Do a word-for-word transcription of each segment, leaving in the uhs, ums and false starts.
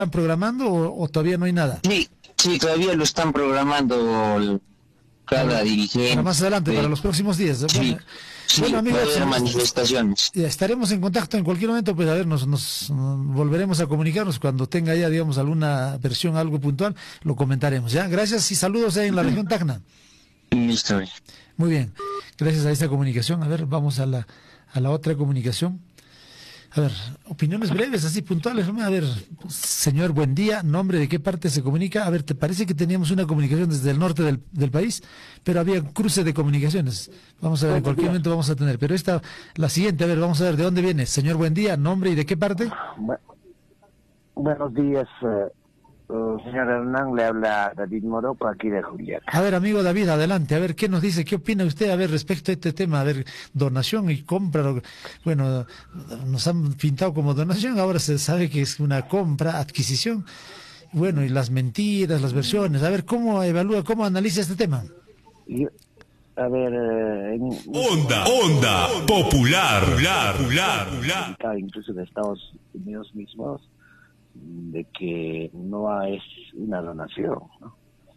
¿Están programando o, o todavía no hay nada? Sí, sí, todavía lo están programando el- cada Para, dirigente. para más adelante, de- para los próximos días. Sí, Bueno, sí, bueno va a amigos, haber est- manifestaciones. ya estaremos en contacto en cualquier momento, pues a ver, nos, nos mm, volveremos a comunicarnos cuando tenga ya, digamos, alguna versión, algo puntual, lo comentaremos, ¿ya? Gracias y saludos ahí en la región Tacna. Listo. Muy bien, gracias a esta comunicación. A ver, vamos a la, a la otra comunicación. A ver, opiniones breves, así puntuales, ¿no? A ver, señor, buen día, nombre, de qué parte se comunica. A ver, ¿te parece que teníamos una comunicación desde el norte del, del país? Pero había un cruce de comunicaciones. Vamos a ver, en cualquier momento vamos a tener. Pero esta, la siguiente, a ver, vamos a ver, ¿de dónde viene? Señor, buen día, nombre y de qué parte. Bu- Buenos días, eh, eh, señor Hernán, le habla David Moroco, aquí de Juliaca. A ver, amigo David, adelante, a ver, ¿qué nos dice? ¿Qué opina usted, a ver, respecto a este tema? A ver, donación y compra, lo- bueno, nos han pintado como donación, ahora se sabe que es una compra, adquisición, bueno, y las mentiras, las versiones, a ver, ¿cómo evalúa, cómo analiza este tema? Y, a ver, eh, en, Onda, onda, popular, popular, popular, popular. incluso de Estados Unidos mismos, de que no es una donación, ¿no?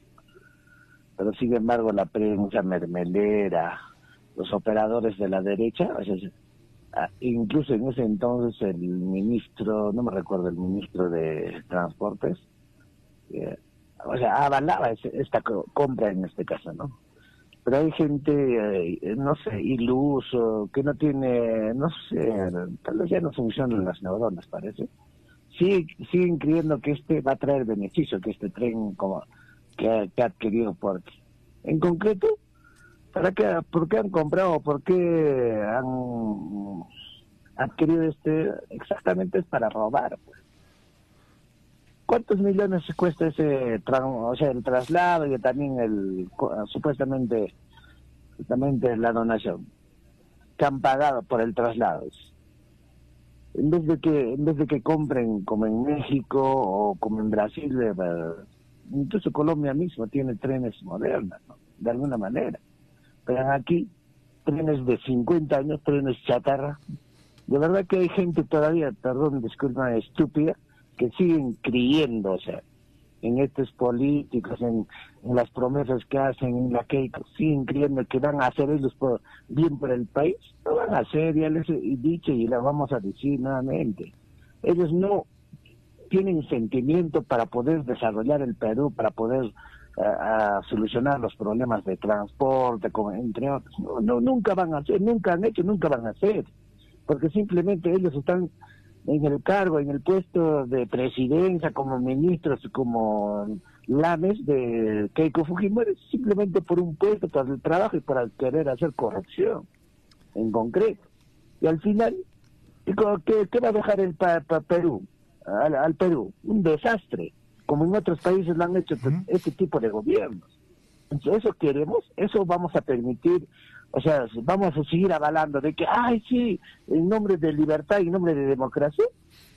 Pero sin embargo la prensa mermelera, los operadores de la derecha, o sea, ah, incluso en ese entonces el ministro, no me recuerdo, el ministro de Transportes, eh, o sea, avalaba ese- esta co- compra en este caso, ¿no? Pero hay gente, eh, no sé, iluso, que no tiene, no sé, tal vez ya no funcionan las neuronas, parece. Sí, siguen creyendo que este va a traer beneficio, que este tren como que ha, que ha adquirido por en concreto, ¿para qué, por qué han comprado, por qué han adquirido este? Exactamente es para robar, pues. ¿Cuántos millones cuesta ese tramo, o sea, el traslado y también el supuestamente, supuestamente la donación que han pagado por el traslado? En vez de que en vez de que compren como en México o como en Brasil, eh, incluso Colombia mismo tiene trenes modernos, ¿no? De alguna manera. Pero aquí, trenes de cincuenta años, trenes chatarra. De verdad que hay gente todavía, perdón, disculpa, estúpida, que siguen creyendo, o sea, en estos políticos, en, en las promesas que hacen, en la que siguen creyendo que van a hacer ellos por, bien por el país. No van a hacer, ya les he dicho y les vamos a decir nuevamente. Ellos no tienen sentimiento para poder desarrollar el Perú, para poder uh, uh, solucionar los problemas de transporte, como, entre otros. No, no, nunca van a hacer, nunca han hecho, nunca van a hacer, porque simplemente ellos están en el cargo, en el puesto de presidencia, como ministros, como lames de Keiko Fujimori, simplemente por un puesto, por el trabajo y para querer hacer corrupción, en concreto. Y al final, ¿qué, qué va a dejar el pa, pa Perú? Al, al Perú, un desastre, como en otros países lo han hecho uh-huh. este tipo de gobiernos. Entonces, ¿eso queremos? ¿Eso vamos a permitir? O sea, vamos a seguir avalando de que, ay, sí, en nombre de libertad y en nombre de democracia.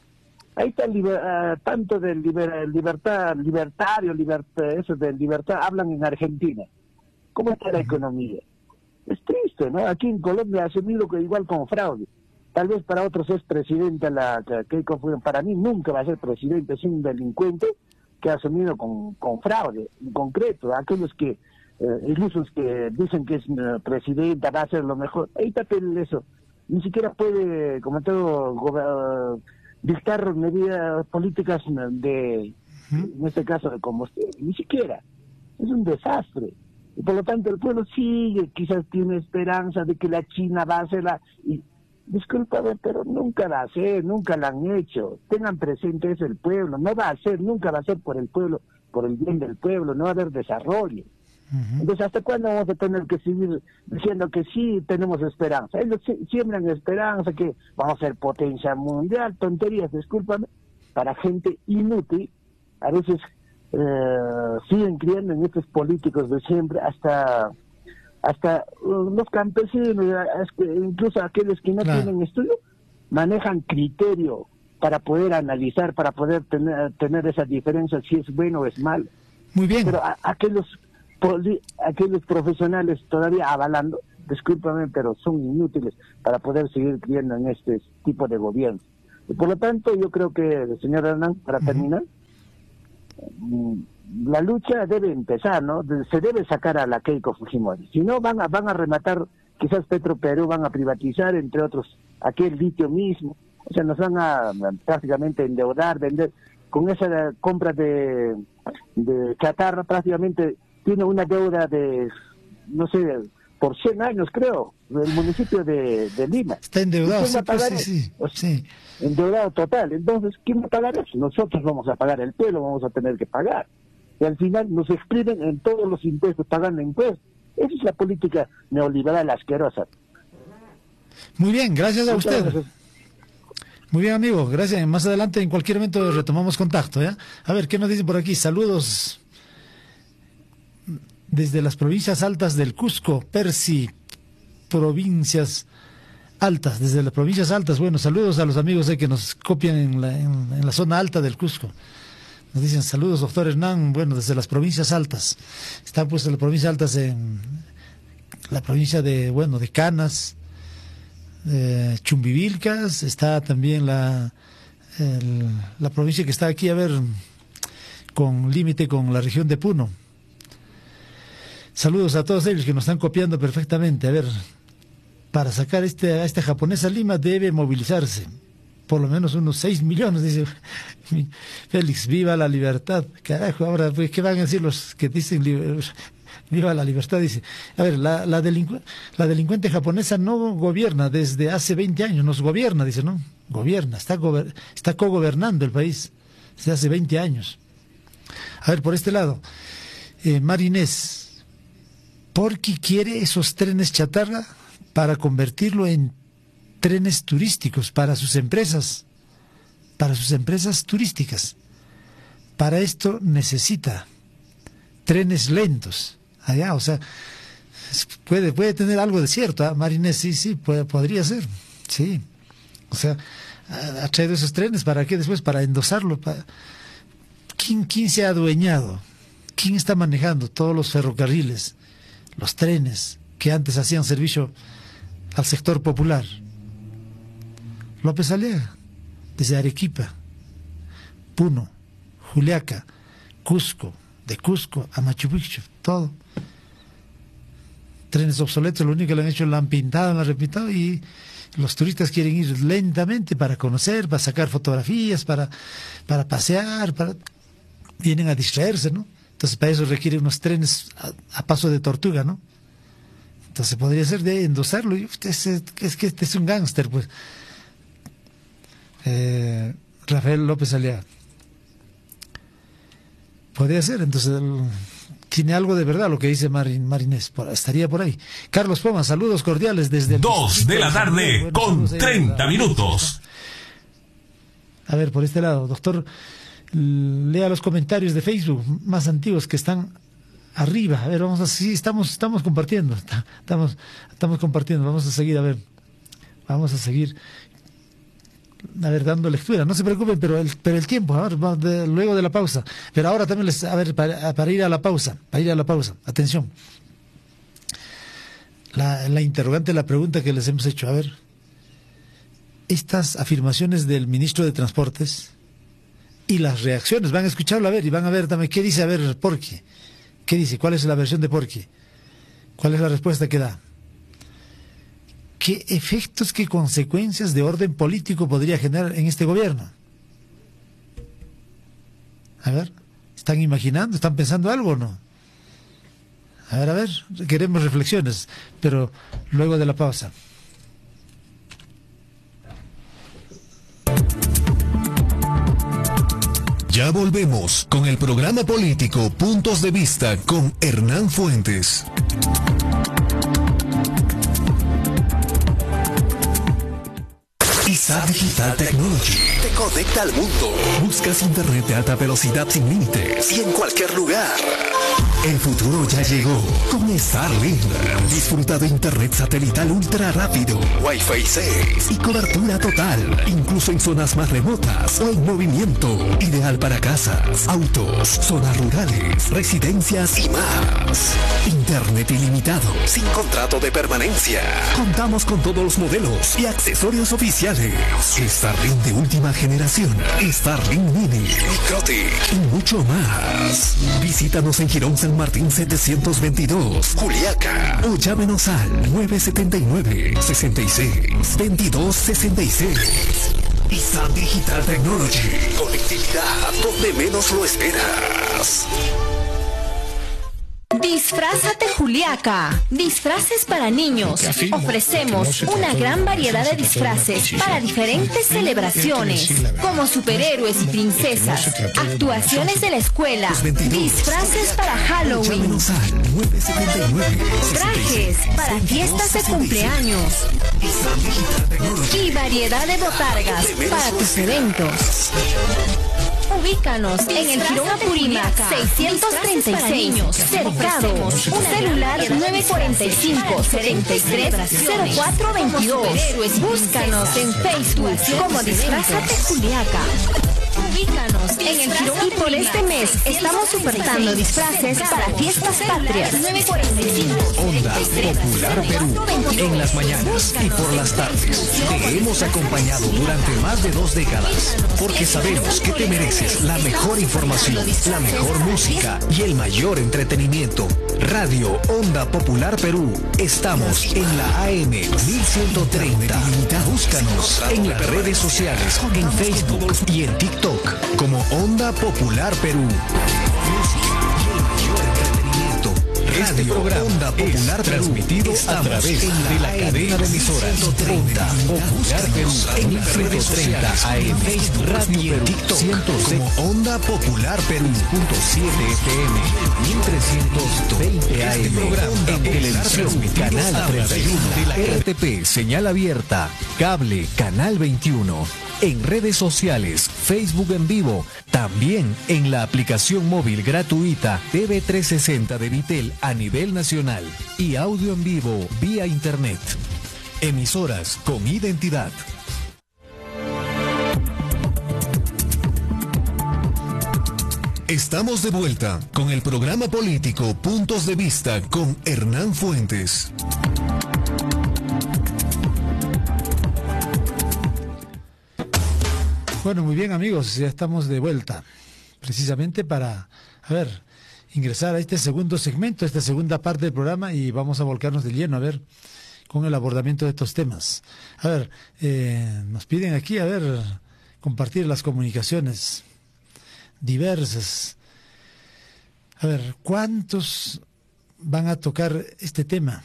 Ahí está el liber, uh, tanto del liber, libertad, libertario, libertad, eso de libertad, hablan en Argentina. ¿Cómo está la economía? Es triste, ¿no? Aquí en Colombia ha asumido que igual con fraude. Tal vez para otros es presidenta la que para mí nunca va a ser presidente, es un delincuente que ha asumido con, con fraude, en concreto, aquellos que Eh, incluso los que dicen que es uh, presidenta, va a hacer lo mejor, ahí está eso, ni siquiera puede, como todo, uh, dictar medidas políticas de, en este caso de combustible, ni siquiera, es un desastre, y por lo tanto el pueblo sigue, quizás tiene esperanza de que la China va a hacerla, y discúlpame, pero nunca va a ser, nunca la han hecho, tengan presente eso el pueblo, no va a ser, nunca va a ser por el pueblo, por el bien del pueblo, no va a haber desarrollo. Uh-huh. Entonces, ¿hasta cuándo vamos a tener que seguir diciendo que sí tenemos esperanza? Ellos siembran esperanza, que vamos a ser potencia mundial, tonterías, discúlpame, para gente inútil. A veces eh, siguen creyendo en estos políticos de siempre, hasta hasta uh, los campesinos, incluso aquellos que no claro. tienen estudio, manejan criterio para poder analizar, para poder tener, tener esa diferencia, si es bueno o es malo. Muy bien. Pero a, aquellos aquellos profesionales todavía avalando, discúlpame, pero son inútiles para poder seguir creyendo en este tipo de gobierno. Y por lo tanto, yo creo que, señor Hernán, para uh-huh. terminar, la lucha debe empezar, ¿no? Se debe sacar a la Keiko Fujimori. Si no, van a, van a rematar, quizás Petroperú van a privatizar, entre otros, aquel litio mismo. O sea, nos van a prácticamente endeudar, vender. Con esa compra de, de chatarra, prácticamente tiene una deuda de, no sé, por cien años, creo, del municipio de, de Lima. Está endeudado, sí, pues, sí, sí, o sea, sí. Endeudado total. Entonces, ¿quién va a pagar eso? Nosotros vamos a pagar, el pueblo vamos a tener que pagar. Y al final nos exprimen en todos los impuestos, pagando impuestos. Esa es la política neoliberal asquerosa. Muy bien, gracias a Muchas usted. gracias. Muy bien, amigo, gracias. Más adelante, en cualquier momento, retomamos contacto, ¿ya? A ver, ¿qué nos dicen por aquí? Saludos desde las provincias altas del Cusco, Percy, provincias altas, desde las provincias altas. Bueno, saludos a los amigos eh, que nos copian en la, en, en la zona alta del Cusco. Nos dicen saludos, doctor Hernán, bueno, desde las provincias altas. Está pues en las provincias altas en la provincia de, bueno, de Canas, eh, Chumbivilcas, está también la, el, la provincia que está aquí, a ver, con límite con la región de Puno. Saludos a todos ellos que nos están copiando perfectamente. A ver, para sacar este, a esta japonesa Lima debe movilizarse. Por lo menos unos seis millones, dice Félix. Viva la libertad. Carajo, ahora, pues, ¿qué van a decir los que dicen viva la libertad? Dice, a ver, la, la, delincu la delincuente japonesa no gobierna desde hace veinte años, nos gobierna, dice, ¿no? Gobierna, está, gober está co-gobernando el país desde hace veinte años. A ver, por este lado, eh, Marinés, ¿por qué quiere esos trenes chatarra para convertirlo en trenes turísticos para sus empresas, para sus empresas turísticas? Para esto necesita trenes lentos allá, o sea, puede puede tener algo de cierto, ¿eh? Marinés, sí, sí, puede, podría ser, sí, o sea, ha, ha traído esos trenes, ¿para qué después? Para endosarlo. Para... ¿Quién, quién se ha adueñado? ¿Quién está manejando todos los ferrocarriles, los trenes que antes hacían servicio al sector popular? López Aliaga, desde Arequipa, Puno, Juliaca, Cusco, de Cusco a Machu Picchu, todo. Trenes obsoletos, lo único que le han hecho lo han pintado, lo han repintado, y los turistas quieren ir lentamente para conocer, para sacar fotografías, para, para pasear, para vienen a distraerse, ¿no? Entonces para eso requiere unos trenes a, a paso de tortuga, ¿no? Entonces podría ser de endosarlo. Y usted es, es que este es un gángster, pues. Eh, Rafael López Aliaga. Podría ser, entonces el, tiene algo de verdad lo que dice Marin, Marinés, por, estaría por ahí. Carlos Poma, saludos cordiales desde el Dos de la tarde bueno, con treinta ahí, minutos. A ver, por este lado, doctor, lea los comentarios de Facebook más antiguos que están arriba. A ver, vamos a sí, estamos, estamos compartiendo, estamos, estamos compartiendo, vamos a seguir, a ver, vamos a seguir. A ver, dando lectura, no se preocupen, pero el, pero el tiempo, a ver, de, luego de la pausa. Pero ahora también les, a ver, para, para ir a la pausa, para ir a la pausa, atención. La, la interrogante, la pregunta que les hemos hecho, a ver, estas afirmaciones del ministro de Transportes y las reacciones, van a escucharlo, a ver, y van a ver también qué dice, a ver, Porqui, qué dice, cuál es la versión de Porqui, cuál es la respuesta que da. ¿Qué efectos, qué consecuencias de orden político podría generar en este gobierno? A ver, ¿están imaginando, están pensando algo o no? A ver, a ver, queremos reflexiones, pero luego de la pausa. Ya volvemos con el programa político Puntos de Vista con Hernán Fuentes. ISA Digital Technology te conecta al mundo. Buscas internet de alta velocidad sin límites y en cualquier lugar. El futuro ya llegó con Starlink. Disfruta de internet satelital ultra rápido, Wi-Fi seis y cobertura total, incluso en zonas más remotas o en movimiento. Ideal para casas, autos, zonas rurales, residencias y más. Internet ilimitado, sin contrato de permanencia. Contamos con todos los modelos y accesorios oficiales. Starlink de última nueva generación, Starlink Mini, Microtic y mucho más. Visítanos en Girón San Martín setecientos veintidós, Juliaca, o llámenos al nueve siete nueve, seis seis, veintidós sesenta y seis. ISAT Digital Technology, conectividad donde menos lo esperas. Disfrázate Juliaca, disfraces para niños. Ofrecemos una gran variedad de disfraces para diferentes celebraciones, como superhéroes y princesas, actuaciones de la escuela, disfraces para Halloween, trajes para fiestas de cumpleaños y variedad de botargas para tus eventos. Ubícanos en el Girón Apurímac seiscientos treinta y seis, Cercado, un celular nueve cuatro cinco, setenta y tres, cero cuatro veintidós. Búscanos en Facebook como Disfrázate Juliaca. Ubícanos en el Girón. Y por este mes estamos ofertando disfraces para fiestas patrias. Onda Popular Perú. En las mañanas y por las tardes te hemos acompañado durante más de dos décadas, porque sabemos que te mereces la mejor información, la mejor música y el mayor entretenimiento. Radio Onda Popular Perú. Estamos en la A M mil ciento treinta. Búscanos en las redes sociales, en Facebook y en TikTok como Onda Popular Perú. Este programa Onda Popular transmitido a través de la cadena de emisoras Onda Popular Perú en las redes sociales, en Facebook, Radio y en TikTok como Onda Popular Perú punto siete F M mil trescientos veinte A M en televisión canal treinta y uno, R T P señal abierta, cable canal veintiuno. En redes sociales, Facebook en vivo, también en la aplicación móvil gratuita T V trescientos sesenta de Vitel a nivel nacional y audio en vivo vía internet. Emisoras con identidad. Estamos de vuelta con el programa político Puntos de Vista con Hernán Fuentes. Bueno, muy bien amigos, ya estamos de vuelta, precisamente para, a ver, ingresar a este segundo segmento, esta segunda parte del programa y vamos a volcarnos de lleno, a ver, con el abordamiento de estos temas. A ver, eh, nos piden aquí, a ver, compartir las comunicaciones diversas. A ver, ¿cuántos van a tocar este tema?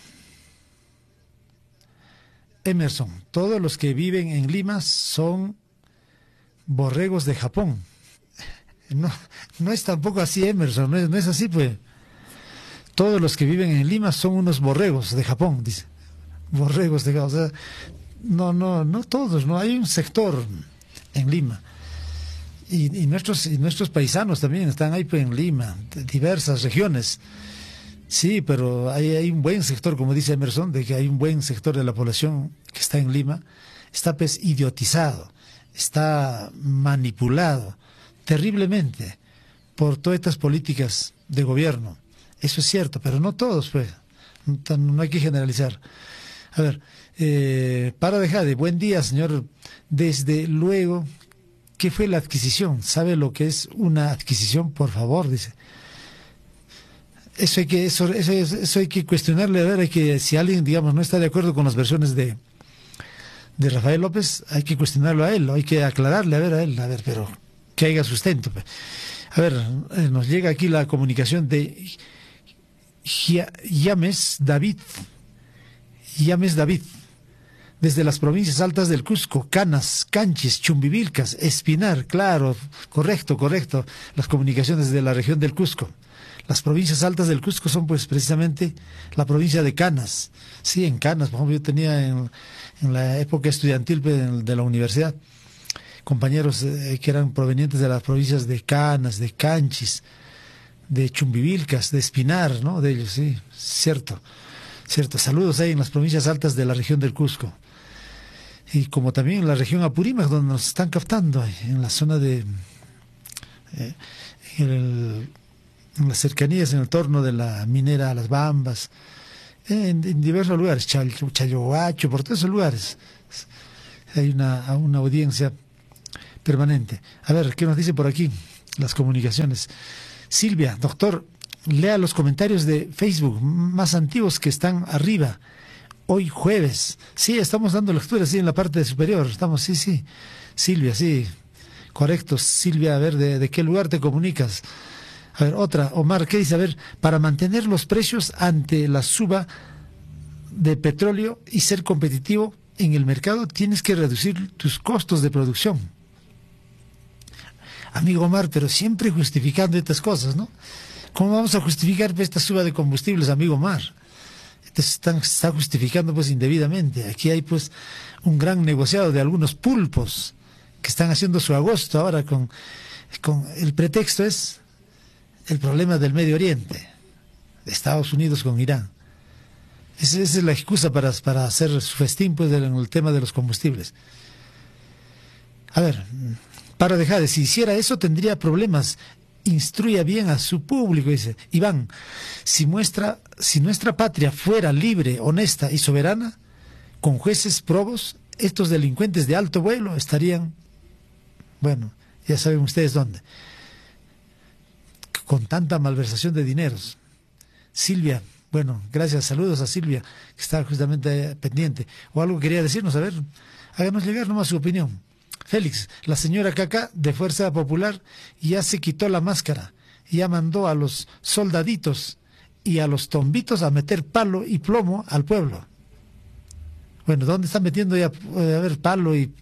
Emerson, todos los que viven en Lima son borregos de Japón. No, no es tampoco así, Emerson, no es, no es así, pues. Todos los que viven en Lima son unos borregos de Japón, dice. Borregos de Japón, o sea, no, no, no todos, no hay un sector en Lima. Y, y nuestros, y nuestros paisanos también están ahí pues, en Lima, de diversas regiones. Sí, pero hay, hay un buen sector, como dice Emerson, de que hay un buen sector de la población que está en Lima, está pues idiotizado, está manipulado terriblemente por todas estas políticas de gobierno. Eso es cierto, pero no todos, pues. No, no hay que generalizar. A ver, eh, para dejar de buen día, señor. Desde luego, ¿qué fue la adquisición? ¿Sabe lo que es una adquisición? Por favor, dice. Eso hay que, eso, eso, eso hay que cuestionarle, a ver, hay que, si alguien, digamos, no está de acuerdo con las versiones de de Rafael López, hay que cuestionarlo a él, hay que aclararle a ver a él, a ver, pero que haya sustento. A ver, nos llega aquí la comunicación de Yames David, Yames David, desde las provincias altas del Cusco, Canas, Canchis, Chumbivilcas, Espinar, claro, correcto, correcto, las comunicaciones de la región del Cusco. Las provincias altas del Cusco son pues precisamente la provincia de Canas. Sí, en Canas, por ejemplo, yo tenía en, en la época estudiantil de, de la universidad compañeros eh, que eran provenientes de las provincias de Canas, de Canchis, de Chumbivilcas, de Espinar, ¿no? De ellos, sí, cierto, cierto. Saludos ahí en las provincias altas de la región del Cusco. Y como también en la región Apurímac, donde nos están captando, en la zona de... Eh, en el, en las cercanías, en el entorno de la minera Las Bambas, en, en diversos lugares, Chayohuacho, por todos esos lugares. Hay una, una audiencia permanente. A ver, ¿qué nos dice por aquí las comunicaciones? Silvia, doctor, lea los comentarios de Facebook más antiguos que están arriba. Hoy jueves. Sí, estamos dando lectura, sí, en la parte superior. Estamos, sí, sí. Silvia, sí. Correcto. Silvia, a ver, ¿de, de qué lugar te comunicas? A ver, otra. Omar, ¿qué dice? A ver, para mantener los precios ante la suba de petróleo y ser competitivo en el mercado, tienes que reducir tus costos de producción. Amigo Omar, pero siempre justificando estas cosas, ¿no? ¿Cómo vamos a justificar esta suba de combustibles, amigo Omar? Están, está justificando pues indebidamente. Aquí hay pues un gran negociado de algunos pulpos que están haciendo su agosto ahora con, con el pretexto es el problema del Medio Oriente, de Estados Unidos con Irán. Esa, esa es la excusa para, para hacer su festín pues en el tema de los combustibles. A ver, para dejar de, si hiciera eso tendría problemas. Instruya bien a su público, dice Iván. Si, muestra, si nuestra patria fuera libre, honesta y soberana, con jueces probos, estos delincuentes de alto vuelo estarían, bueno, ya saben ustedes dónde, con tanta malversación de dineros. Silvia, bueno, gracias, saludos a Silvia, que está justamente pendiente. O algo quería decirnos, a ver, háganos llegar nomás su opinión. Félix, la señora Caca de Fuerza Popular ya se quitó la máscara, ya mandó a los soldaditos y a los tombitos a meter palo y plomo al pueblo. Bueno, ¿dónde están metiendo ya, a ver, palo y,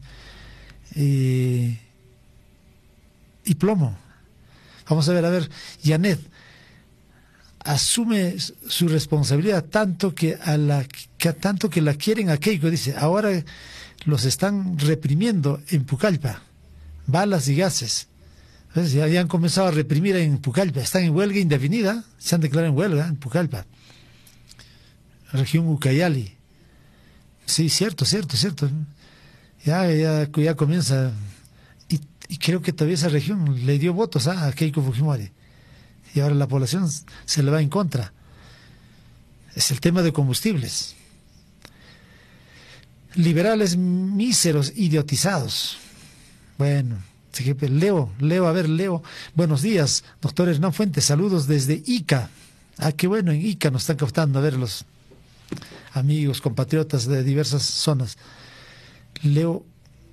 y, y plomo? Vamos a ver, a ver, Janet asume su responsabilidad tanto que a la que tanto que la quieren a Keiko, dice, ahora los están reprimiendo en Pucallpa, balas y gases. ¿Ves? Ya, ya han comenzado a reprimir en Pucallpa, están en huelga indefinida, se han declarado en huelga en Pucallpa, región Ucayali. Sí, cierto, cierto, cierto. Ya, ya, ya comienza, y, y creo que todavía esa región le dio votos ¿ah? a Keiko Fujimori, y ahora la población se le va en contra. Es el tema de combustibles. Liberales míseros, idiotizados. Bueno, Leo, Leo, a ver, Leo. Buenos días, doctor Hernán Fuentes, saludos desde Ica. Ah, qué bueno, en Ica nos están captando, a ver, los amigos, compatriotas de diversas zonas. Leo,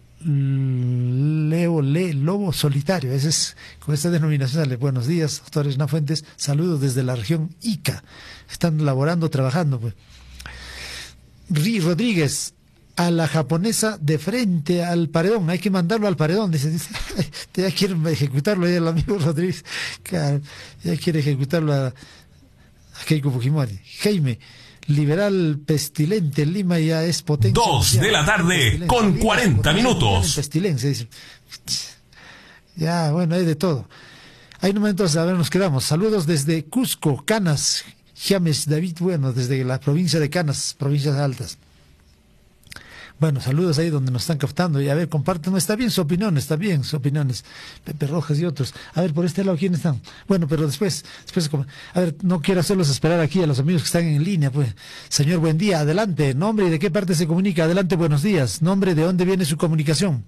Leo, Le, Lobo Solitario, ese es, con esta denominación sale. Buenos días, doctor Hernán Fuentes, saludos desde la región Ica. Están laborando, trabajando, pues. Ri Rodríguez, a la japonesa de frente al paredón, hay que mandarlo al paredón, dice, dice ya quieren ejecutarlo, ya el amigo Rodríguez, claro, ya quiere ejecutarlo a, a Keiko Fujimori. Jaime, liberal pestilente, Lima ya es potencia. Dos de la tarde con cuarenta minutos. Pestilencia, dice. Ya, bueno, hay de todo. Ahí nomás entonces, a ver, nos quedamos. Saludos desde Cusco, Canas, James David, bueno, desde la provincia de Canas, provincias altas. Bueno, saludos ahí donde nos están captando. Y a ver, compartan, está bien su opinión, está bien su opinión. Pepe Rojas y otros. A ver, por este lado, ¿quiénes están? Bueno, pero después, después, a ver, no quiero hacerlos esperar aquí a los amigos que están en línea, pues. Señor, buen día, adelante. Nombre y de qué parte se comunica. Adelante, buenos días. Nombre, de dónde viene su comunicación.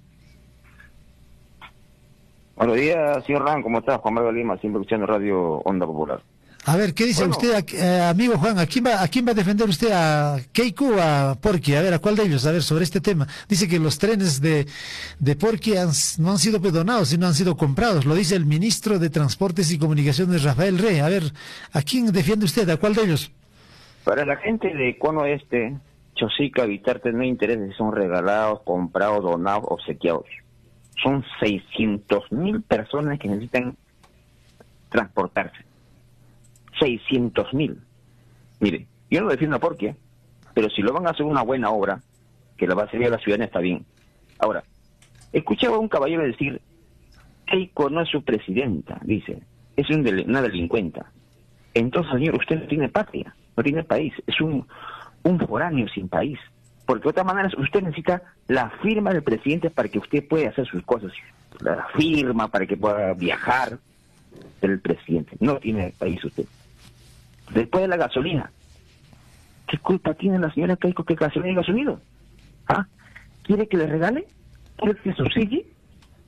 Buenos días, señor Ran, ¿cómo estás? Juan Manuel Lima, siempre escuchando Radio Onda Popular. A ver, ¿qué dice bueno. usted, eh, amigo Juan? ¿A quién, va, ¿A quién va a defender usted? ¿A Keiko o a Porky? A ver, ¿a cuál de ellos? A ver, sobre este tema. Dice que los trenes de, de Porky han, no han sido perdonados, sino han sido comprados. Lo dice el ministro de Transportes y Comunicaciones, Rafael Rey. A ver, ¿a quién defiende usted? ¿A cuál de ellos? Para la gente de Cono Este, Chosica, Vitarte, no hay intereses si son regalados, comprados, donados, obsequiados. Son seiscientos mil personas que necesitan transportarse. seiscientos mil. Mire, yo no defiendo a Porky, pero si lo van a hacer una buena obra, que la va a servir a la ciudadanía, está bien. Ahora, escuchaba a un caballero decir, Keiko no es su presidenta, dice, es un del, una delincuenta. Entonces, señor, usted no tiene patria, no tiene país, es un, un foráneo sin país. Porque de otra manera, usted necesita la firma del presidente para que usted pueda hacer sus cosas. La firma para que pueda viajar del presidente. No tiene país usted. Después de la gasolina, ¿qué culpa tiene la señora Keiko que gasolina haya subido? ¿Ah? ¿Quiere que le regale? ¿Quiere que le subsidie?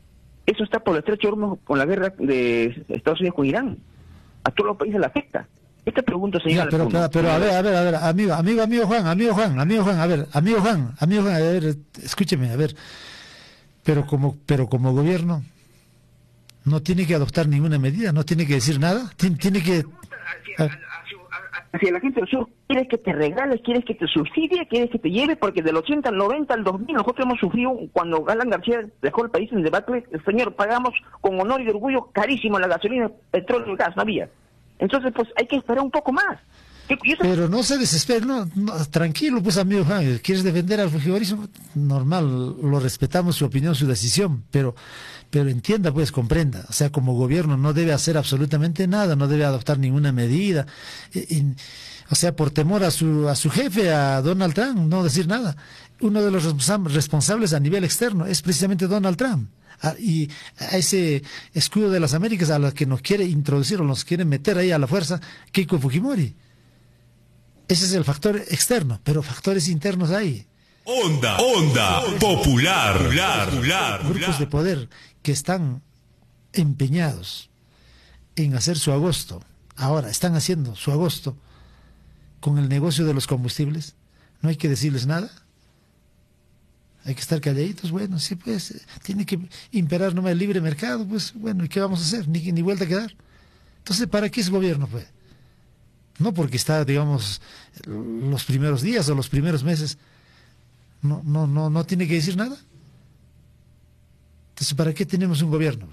Eso está por el estrecho de Hormuz con la guerra de Estados Unidos con Irán. A todos los países le afecta. Esta pregunta, señor. Ya, pero, pero, pero a ver, a ver, a ver, amigo, amigo, amigo Juan, amigo Juan, amigo Juan, a ver, amigo Juan, amigo Juan, a ver, escúcheme, a ver, pero como, pero como gobierno no tiene que adoptar ninguna medida, no tiene que decir nada, tiene, tiene que... Hacia la gente del sur, ¿quieres que te regales, quieres que te subsidie, quieres que te lleve? Porque del ochenta al noventa al dos mil nosotros hemos sufrido, cuando Alan García dejó el país en debacle, el señor, pagamos con honor y orgullo carísimo la gasolina, petróleo y gas, no había. Entonces, pues hay que esperar un poco más. Pero no se desespere, no, no, tranquilo, pues amigo Juan, ¿quieres defender al fujimorismo? Normal, lo respetamos, su opinión, su decisión, pero pero entienda, pues, comprenda, o sea, como gobierno no debe hacer absolutamente nada, no debe adoptar ninguna medida, y, y, o sea, por temor a su a su jefe, a Donald Trump, no decir nada. Uno de los responsables a nivel externo es precisamente Donald Trump. A, y a ese escudo de las Américas a los que nos quiere introducir o nos quiere meter ahí a la fuerza Keiko Fujimori. Ese es el factor externo, pero factores internos hay. Onda, onda, popular, popular, popular. Grupos de poder que están empeñados en hacer su agosto, ahora están haciendo su agosto con el negocio de los combustibles. No hay que decirles nada. Hay que estar calladitos, bueno, sí, pues, tiene que imperar nomás el libre mercado, pues, bueno, ¿y qué vamos a hacer? Ni, ni vuelta a quedar. Entonces, ¿para qué es gobierno, pues? No porque está, digamos, los primeros días o los primeros meses, no, no, no, no tiene que decir nada. Entonces, ¿para qué tenemos un gobierno?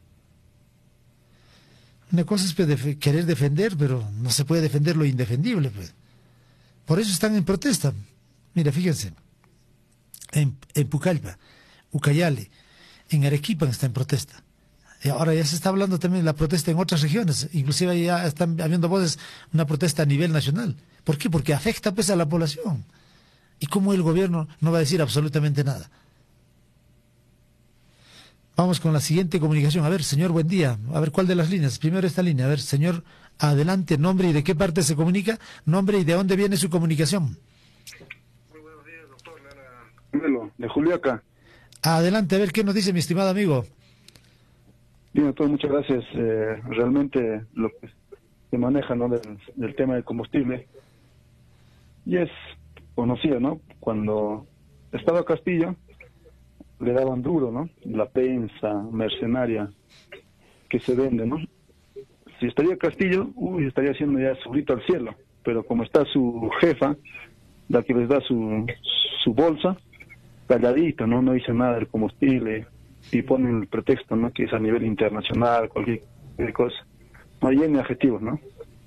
Una cosa es def- querer defender, pero no se puede defender lo indefendible, pues. Por eso están en protesta. Mira, fíjense. En, en Pucallpa, Ucayali, en Arequipa está en protesta. Y ahora ya se está hablando también de la protesta en otras regiones, inclusive ya están habiendo voces, una protesta a nivel nacional. ¿Por qué? Porque afecta pues a la población. ¿Y cómo el gobierno no va a decir absolutamente nada? Vamos con la siguiente comunicación. A ver, señor, buen día. A ver, ¿cuál de las líneas? Primero esta línea. A ver, señor, adelante, nombre y de qué parte se comunica, nombre y de dónde viene su comunicación. De Juliaca. Adelante, a ver qué nos dice mi estimado amigo. Bien, doctor, muchas gracias. Eh, realmente lo que se maneja, ¿no?, del, del tema del combustible, y es conocido, ¿no? Cuando estaba Castillo, le daban duro, ¿no? La prensa mercenaria que se vende, ¿no? Si estaría Castillo, uy, estaría haciendo ya su grito al cielo, pero como está su jefa, la que les da su, su bolsa, calladito, ¿no? No dice nada del combustible y ponen el pretexto, ¿no?, que es a nivel internacional, cualquier, cualquier cosa. No llena de adjetivos, ¿no?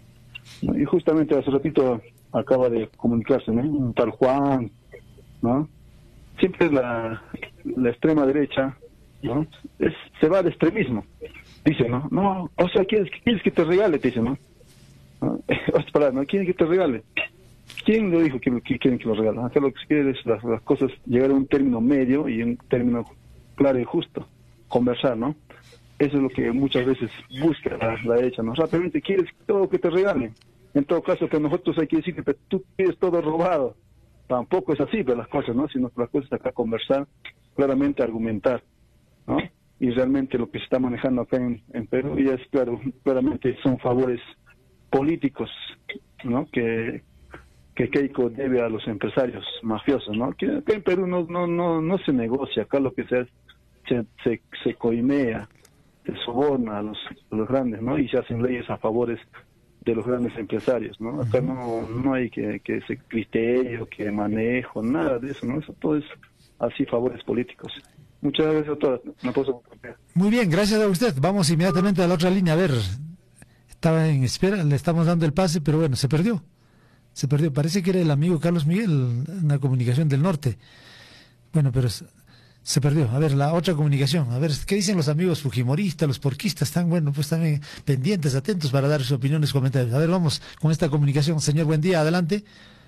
Y justamente hace ratito acaba de comunicarse, ¿no?, un tal Juan, ¿no? Siempre es la, la extrema derecha, ¿no? Es, se va al extremismo. Dice, ¿no? No, o sea, ¿quieres, quieres que te regale? Te dice, ¿no? ¿No? ¿No? ¿Quieren que te regale? ¿Quién lo dijo que, que quieren que lo regalen? Acá lo que se quiere es las, las cosas, llegar a un término medio y un término claro y justo, conversar, ¿no? Eso es lo que muchas veces busca la, la derecha, ¿no? Rápidamente quieres todo que te regalen. En todo caso, que nosotros hay que decir que tú tienes todo robado. Tampoco es así, pero las cosas, ¿no? Sino que las cosas acá conversar, claramente argumentar, ¿no? Y realmente lo que se está manejando acá en, en Perú, y es claro, claramente son favores políticos, ¿no? Que que Keiko debe a los empresarios mafiosos, ¿no? Que acá en Perú no no no no se negocia, acá lo que se hace, se, se, se coimea, se soborna a los, a los grandes, ¿no? Y se hacen leyes a favores de los grandes empresarios, ¿no? Acá no no hay que, que ese criterio, que manejo, nada de eso, ¿no? Eso todo es así, favores políticos. Muchas gracias, doctora. No puedo... Muy bien, gracias a usted. Vamos inmediatamente a la otra línea. A ver, estaba en espera, le estamos dando el pase, pero bueno, se perdió. Se perdió. Parece que era el amigo Carlos Miguel, una comunicación del norte. Bueno, pero se perdió. A ver, la otra comunicación. A ver, ¿qué dicen los amigos fujimoristas, los porquistas? Están, bueno, pues también pendientes, atentos para dar sus opiniones, comentarios. A ver, vamos con esta comunicación. Señor, buen día, adelante.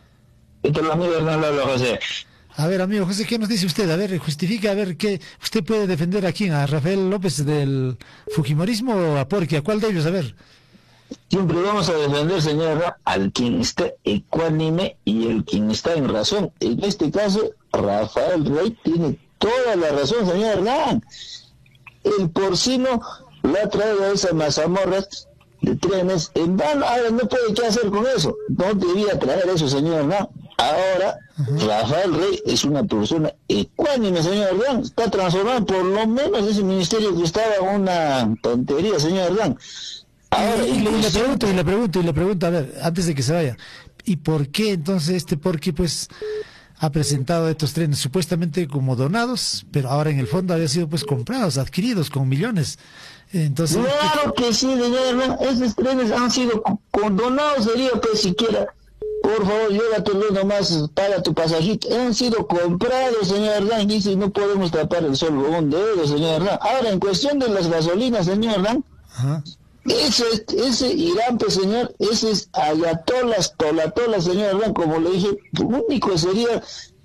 A ver, amigo José, ¿qué nos dice usted? A ver, justifica, a ver, ¿qué usted puede defender a quién? ¿A Rafael López del fujimorismo o a Porqui? ¿A cuál de ellos? A ver. Siempre vamos a defender, señora, al quien está ecuánime y el quien está en razón. En este caso, Rafael Rey tiene toda la razón, señor Hernán. el porcino le ha traído a esas mazamorras de trenes en vano. Ahora no puede qué hacer con eso. No debía traer eso, señor, no. Ahora, uh-huh. Rafael Rey es una persona ecuánime, señor Hernán. Está transformado por lo menos ese ministerio que estaba una tontería, señor Hernán. Ahora, y, y, y le pregunto, y le pregunto, y le pregunto, a ver, antes de que se vaya, ¿y por qué entonces este Porqui, pues, ha presentado estos trenes supuestamente como donados, pero ahora en el fondo había sido, pues, comprados, adquiridos con millones? Entonces, claro que sí, señor Hernán, esos trenes han sido condonados, sería pues siquiera, por favor, llévatelo nomás, paga tu pasajito. Han sido comprados, señor Hernán, y si no podemos tapar el sol con un dedo, señor Hernán. Ahora, en cuestión de las gasolinas, señor Hernán, ajá. Ese, ese Irán, pues, señor, ese es ayatolas, tolatolas, señor Hernán, como le dije, lo único sería...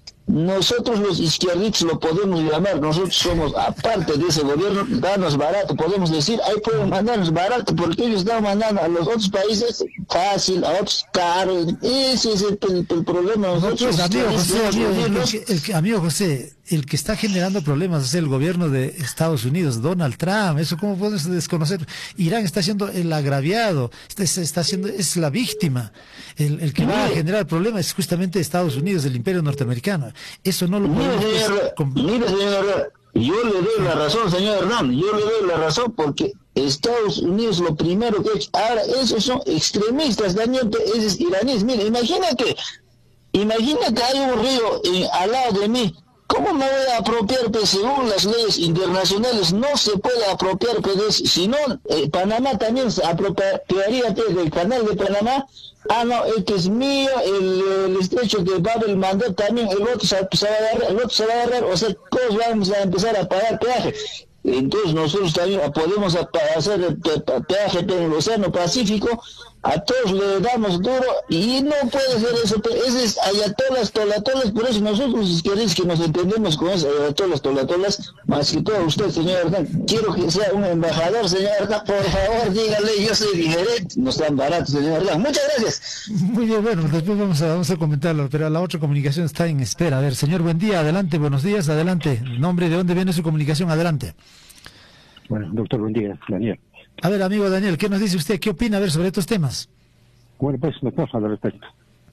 Nosotros los izquierdistas lo podemos llamar, nosotros somos aparte de ese gobierno, danos barato, podemos decir, ahí pueden mandarnos barato, porque ellos están mandando a los otros países fácil, a otros caro, ese es el, el, el problema. Nosotros, no, pues, amigo José, amigo, el, el, amigo José, el que está generando problemas es el gobierno de Estados Unidos, Donald Trump, eso cómo puedes desconocer. Irán está siendo el agraviado, está, está siendo, es la víctima, el, el que va a generar problemas es justamente Estados Unidos, el imperio norteamericano. Eso no lo podemos... Mire, señor, pues, mire, señor, yo le doy la razón, señor Hernán, yo le doy la razón porque Estados Unidos lo primero que ha hecho, ahora esos son extremistas, Daniel, esos iraníes. Mire, imagina que, imagina que hay un río eh, al lado de mí. ¿Cómo me voy a apropiar? Pues según las leyes internacionales no se puede apropiar, pues si no, eh, Panamá también se apropiaría pues, del canal de Panamá. Ah, no, el que es mío, el, el estrecho de Bab el Mandeb también, el otro se, se va a agarrar, el otro se va a agarrar, o sea, todos vamos a empezar a pagar peaje. Entonces nosotros también podemos hacer el peaje en el Océano Pacífico, a todos le damos duro y no puede ser eso, ese es ayatolas, tolatolas, por eso nosotros si queréis que nos entendemos con eso, ayatolas, tolatolas, más que todo usted, señor Hernán, quiero que sea un embajador, señor Hernán, por favor, dígale, yo soy diferente, no están baratos, señor Hernán, muchas gracias. Muy bien, bueno, después vamos a, vamos a comentarlo, pero la otra comunicación está en espera. A ver, señor, buen día, adelante, buenos días, adelante, nombre, de dónde viene su comunicación, adelante. Bueno, doctor, buen día, Daniel. A ver, amigo Daniel, ¿qué nos dice usted? ¿Qué opina a ver sobre estos temas? Bueno, pues, doctor, al respecto.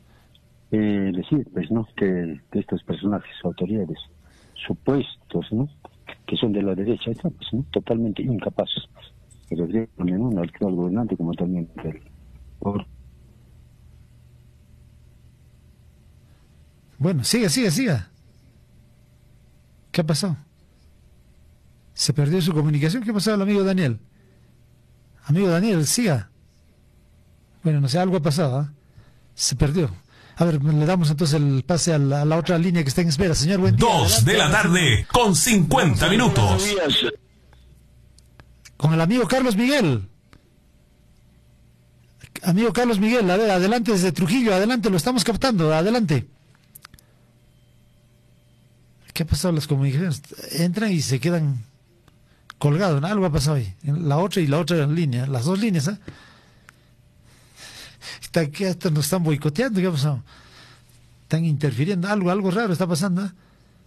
Eh, decir, pues, ¿no? Que, que estos personajes, autoridades, supuestos, ¿no? Que son de la derecha, están, pues, ¿no? Totalmente incapaces. Pero el ¿no? actual gobernante, como también el... Por... Bueno, siga, siga, siga. ¿Qué pasó? ¿Se perdió su comunicación? ¿Qué pasó al amigo Daniel? Amigo Daniel, siga. Bueno, no sé, algo ha pasado, ¿eh? Se perdió. A ver, le damos entonces el pase a la, a la otra línea que está en espera. Señor, buen día. Dos de la tarde con cincuenta minutos. Con el amigo Carlos Miguel. Amigo Carlos Miguel, a ver, adelante desde Trujillo, adelante, lo estamos captando, adelante. ¿Qué ha pasado? Las comunicaciones entran y se quedan colgados, ¿no? Algo ha pasado ahí. La otra y la otra en línea, las dos líneas, ¿eh? Está, ¿qué, hasta nos están boicoteando? ¿Qué ha pasado? Están interfiriendo, algo, algo raro está pasando, ¿eh?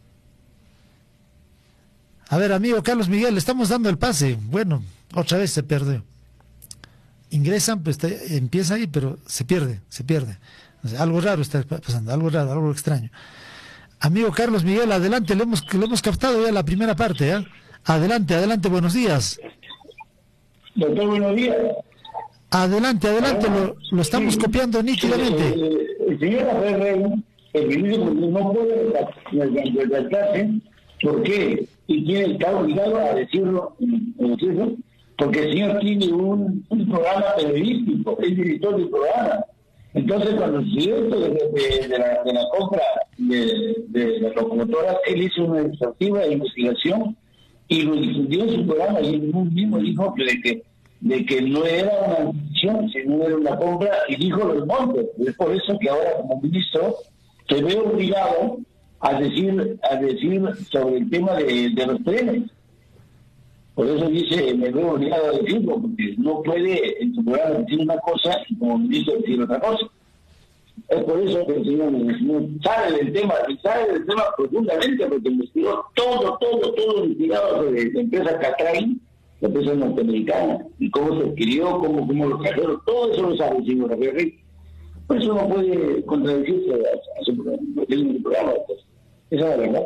A ver, amigo Carlos Miguel, le estamos dando el pase. Bueno, otra vez se perdió. Ingresan, pues está, empieza ahí, pero se pierde, se pierde. O sea, algo raro está pasando, algo raro, algo extraño. Amigo Carlos Miguel, adelante, lo hemos, lo hemos captado ya la primera parte, ¿eh? Adelante, adelante, buenos días. Doctor, buenos días. Adelante, adelante, lo, lo estamos sí. copiando nítidamente. Eh, el señor Rafael Rey, el ministro, no puede retractarse. ¿Por qué? Y tiene está obligado a decirlo, decirlo, porque el señor tiene un, un programa periodístico, es director del programa. Entonces, cuando se dio esto de, de, de, la, de la compra de, de las locomotoras, él hizo una exhaustiva investigación y lo difundió en su programa, y él mismo dijo que de que, de que no era una adquisición, sino era una compra, y dijo los montos. Es por eso que ahora, como ministro, se ve obligado a decir a decir sobre el tema de, de los trenes. Por eso dice, me veo obligado a decirlo, porque no puede en su programa decir una cosa y como ministro decir otra cosa. Es por eso que el señor, el señor sabe del tema, sabe del tema profundamente, porque investigó todo, todo, todo investigado sobre la empresa Catray, la empresa norteamericana, y cómo se adquirió, cómo, cómo lo trajeron, todo eso lo sabe el señor Aguirre. Por eso no puede contradecirse a, a su programa. Pues. Esa es la verdad.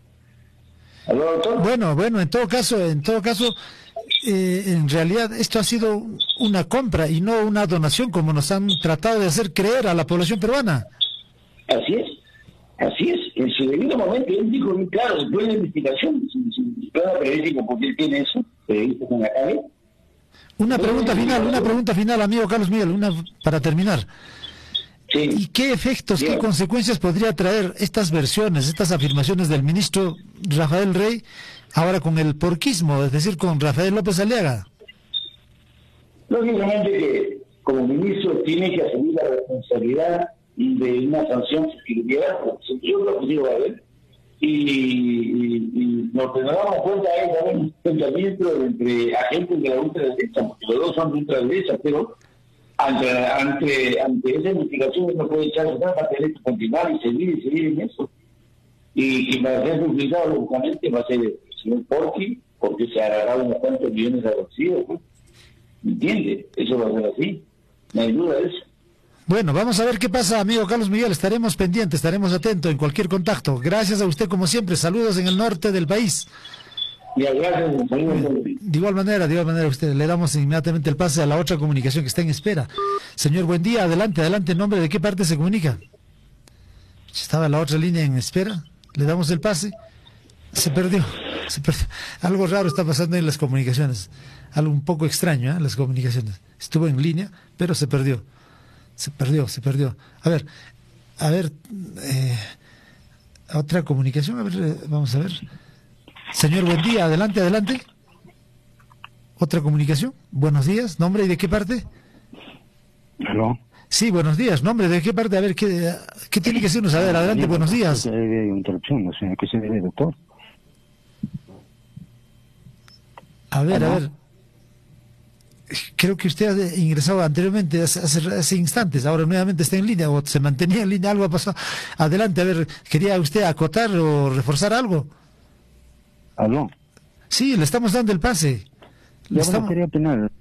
¿Aló, doctor? Bueno, bueno, en todo caso, en todo caso, eh, en realidad esto ha sido una compra y no una donación, como nos han tratado de hacer creer a la población peruana. Así es, así es. En su debido momento, él dijo muy claro, después de la investigación, su, su programa periodístico, porque él tiene eso, periodistas en la calle. Una pregunta final, una pregunta final, amigo Carlos Miguel, una para terminar. Sí. ¿Y qué efectos, Bien. qué consecuencias podría traer estas versiones, estas afirmaciones del ministro Rafael Rey, ahora con el porquismo, es decir, con Rafael López Aliaga? Lógicamente que como ministro tiene que asumir la responsabilidad de una sanción si hubiera, yo creo que sí va a haber, y, y, y lo que nos damos cuenta es que hay un enfrentamiento entre agentes de la ultraderecha, porque los dos son de ultraderecha, pero ante, ante, ante esa investigación uno puede echar atrás, va a tener que continuar y seguir y seguir en eso. Y, y para ser complicado, lógicamente, va a ser el señor Porqui, porque se hará unos cuantos millones de agradecidos, ¿no? ¿Entiende? Eso va a ser así, no hay duda de eso. Bueno, vamos a ver qué pasa, amigo Carlos Miguel, estaremos pendientes, estaremos atentos en cualquier contacto. Gracias a usted como siempre, saludos en el norte del país. Ya, gracias, saludos. De igual manera, de igual manera, usted le damos inmediatamente el pase a la otra comunicación que está en espera. Señor, buen día, adelante, adelante, ¿en nombre de qué parte se comunica? Estaba la otra línea en espera, le damos el pase, se perdió, se perdió. Algo raro está pasando en las comunicaciones, algo un poco extraño, ¿eh? Las comunicaciones. Estuvo en línea, pero se perdió, se perdió, se perdió. A ver, a ver, eh, otra comunicación, a ver, eh, vamos a ver. Señor, buen día, adelante, adelante. Otra comunicación, buenos días, nombre y de qué parte. ¿Aló? Sí, buenos días, nombre de qué parte, a ver, ¿qué, qué tiene que decirnos? A ver, adelante, buenos días. Hay interrupción, o sea, ¿qué se debe, doctor? A ver, ¿Aló? a ver. Creo que usted ha ingresado anteriormente, hace, hace, hace instantes, ahora nuevamente está en línea, o se mantenía en línea, algo ha pasado. Adelante, a ver, ¿quería usted acotar o reforzar algo? ¿Aló? Sí, le estamos dando el pase. Le Yo estamos... no quería opinar.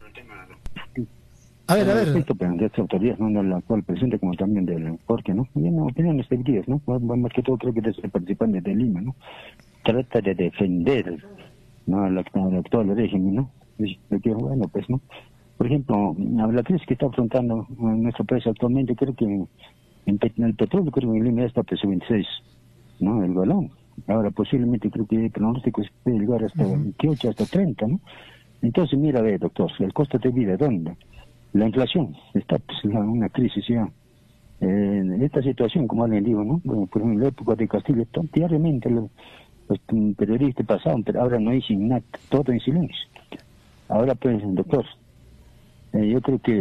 A ver, a ver. Respecto de estas autoridades, no del actual presidente, como también del Porqui, ¿no? Y no, opiniones divididas, ¿no? Más que todo creo que desde el participante de Lima, ¿no? Trata de defender, ¿no? El, el actual régimen, ¿no? De que, bueno, pues, ¿no? Por ejemplo, la crisis que está afrontando nuestro país actualmente, creo que en, en el petróleo, creo que en Lima ya está a precio veintiséis, ¿no? El galón. Ahora, posiblemente, creo que el pronóstico puede llegar hasta uh-huh. veintiocho, hasta treinta, ¿no? Entonces, mira, ve, doctor, el costo de vida, ¿dónde? La inflación, está pues, la, una crisis ya. Eh, en esta situación, como alguien dijo, ¿no? Bueno, por ejemplo, en la época de Castillo, diariamente los, los periodistas pasaban, pero ahora no dicen nada, todo en silencio. Ahora, pues, doctor, eh, yo creo que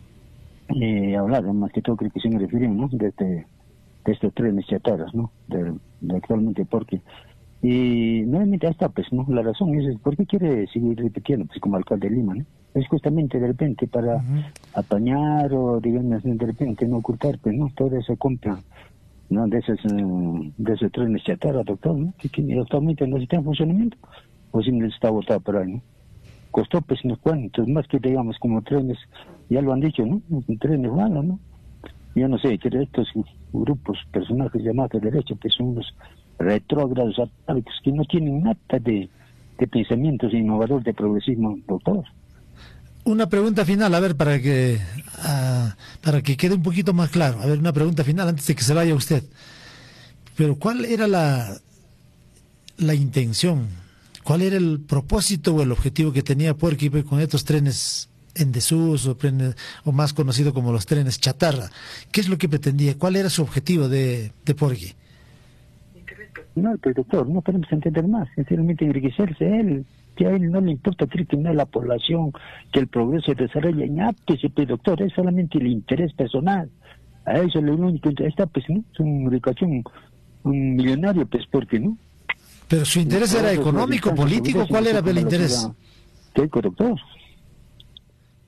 eh, hablar, más que todo, creo que se me refieren, ¿no? De, este, de estos trenes chatarras, ¿no? De, de actualmente, porque. Y nuevamente hasta, pues, ¿no? La razón es, ¿por qué quiere seguir repitiendo, pues, como alcalde de Lima, ¿no? Es justamente de repente para uh-huh. apañar o, digamos, de repente no ocultar, pues, ¿no? Toda esa compra, ¿no? De esos, uh, de esos trenes chatarra, doctor, ¿no? Que, que actualmente no está en funcionamiento, o si no está botado por ahí, ¿no? Costó, pues, unos cuantos, más que, digamos, como trenes, ya lo han dicho, ¿no? Trenes malos, ¿no? Yo no sé, que estos grupos, personajes llamados de derecha, pues, son unos retrógrados, atávicos, que no tienen nada de, de pensamientos innovadores de progresismo, doctor. Una pregunta final, a ver, para que uh, para que quede un poquito más claro. A ver, una pregunta final antes de que se vaya usted. Pero ¿cuál era la, la intención? ¿Cuál era el propósito o el objetivo que tenía Porqui con estos trenes en desuso, trenes, o más conocido como los trenes chatarra? ¿Qué es lo que pretendía? ¿Cuál era su objetivo de, de Porqui? No, pues, doctor, no podemos entender más. Sinceramente, enriquecerse él. Que a él no le importa que no la población, que el progreso se desarrolle en aptos, pues, doctor, es solamente el interés personal. A eso es lo único que está, pues, ¿no? Es un ricación, un millonario, pues, ¿por qué no? Pero su interés era económico, político, ¿cuál era el interés? ¿Qué, doctor?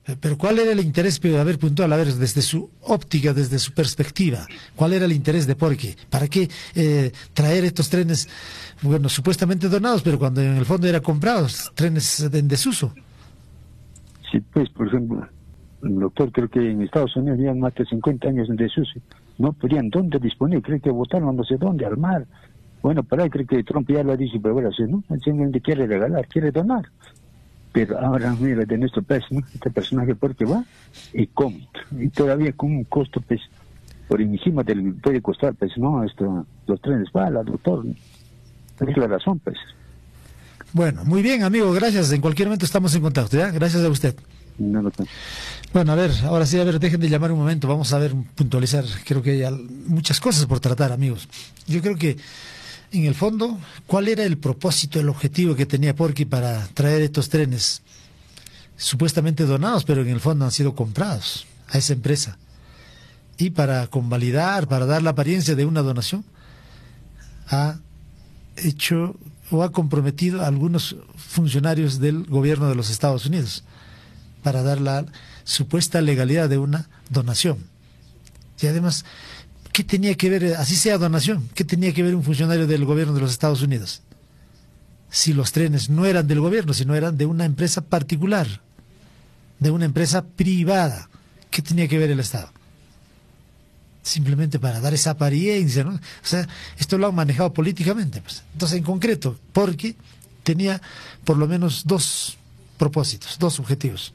Pero ¿cuál era el interés? Pero, a ver, puntual, a ver, desde su óptica, desde su perspectiva, ¿cuál era el interés de Porqui? ¿Para qué eh, traer estos trenes, bueno, supuestamente donados, pero cuando en el fondo eran comprados, trenes en desuso? Sí, pues, por ejemplo, el doctor, creo que en Estados Unidos habían más de cincuenta años en desuso. No podían dónde disponer, creo que votaron no sé dónde, al mar. Bueno, para ahí creo que Trump ya lo ha dicho, pero bueno, ¿no? Simplemente quiere regalar, quiere donar. Pero ahora, mira, de nuestro país, ¿no? Este personaje, porque va y come. Y todavía con un costo, pues, por encima del puede costar, pues, ¿no? Esto, los trenes bala, doctor. Es la razón, pues. Bueno, muy bien, amigo, gracias. En cualquier momento estamos en contacto, ¿ya? Gracias a usted. No, no, no. Bueno, a ver, ahora sí, a ver, dejen de llamar un momento. Vamos a ver, puntualizar. Creo que hay muchas cosas por tratar, amigos. Yo creo que, en el fondo, ¿cuál era el propósito, el objetivo que tenía Porqui para traer estos trenes supuestamente donados, pero en el fondo han sido comprados a esa empresa? Y para convalidar, para dar la apariencia de una donación, ha hecho o ha comprometido a algunos funcionarios del gobierno de los Estados Unidos para dar la supuesta legalidad de una donación. Y además, ¿qué tenía que ver, así sea donación, qué tenía que ver un funcionario del gobierno de los Estados Unidos? Si los trenes no eran del gobierno, sino eran de una empresa particular, de una empresa privada, ¿qué tenía que ver el Estado? Simplemente para dar esa apariencia, ¿no? O sea, esto lo han manejado políticamente, pues. Entonces, en concreto, porque tenía por lo menos dos propósitos, dos objetivos.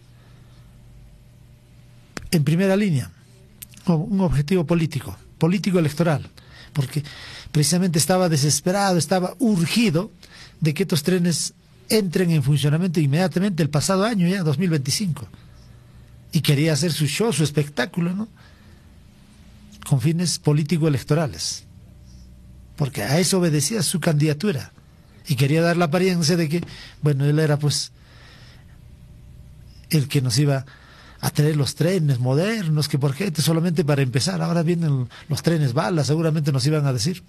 En primera línea, un objetivo político, político electoral, porque precisamente estaba desesperado, estaba urgido de que estos trenes entren en funcionamiento inmediatamente el pasado año, ya dos mil veinticinco, y quería hacer su show, su espectáculo, ¿no?, con fines político-electorales, porque a eso obedecía su candidatura, y quería dar la apariencia de que, bueno, él era pues el que nos iba a traer los trenes modernos, que por qué, solamente para empezar, ahora vienen los trenes balas, seguramente nos iban a decir.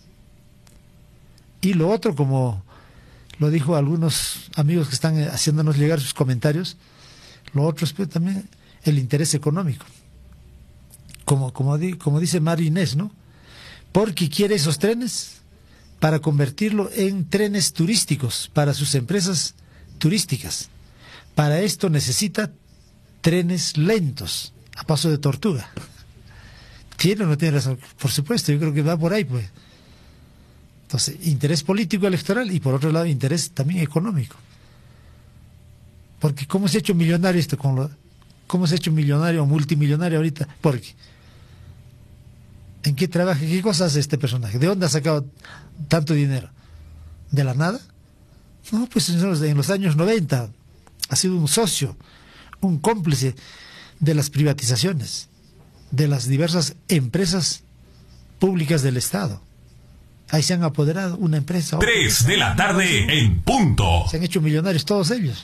Y lo otro, como lo dijo algunos amigos que están haciéndonos llegar sus comentarios, lo otro es pues, también el interés económico. Como, como, di, como dice María Inés, ¿no? Porque quiere esos trenes para convertirlo en trenes turísticos para sus empresas turísticas. Para esto necesita trenes lentos, a paso de tortuga. ¿Tiene o no tiene razón? Por supuesto, yo creo que va por ahí, pues. Entonces, interés político electoral y por otro lado, interés también económico. Porque ¿cómo se ha hecho millonario esto? Con lo, ¿Cómo se ha hecho millonario o multimillonario ahorita? Porque ¿en qué trabaja? ¿Qué cosa hace este personaje? ¿De dónde ha sacado tanto dinero? ¿De la nada? No, pues en los años noventa ha sido un socio, un cómplice de las privatizaciones, de las diversas empresas públicas del Estado. Ahí se han apoderado una empresa. Tres de la tarde en punto. Se han hecho millonarios todos ellos,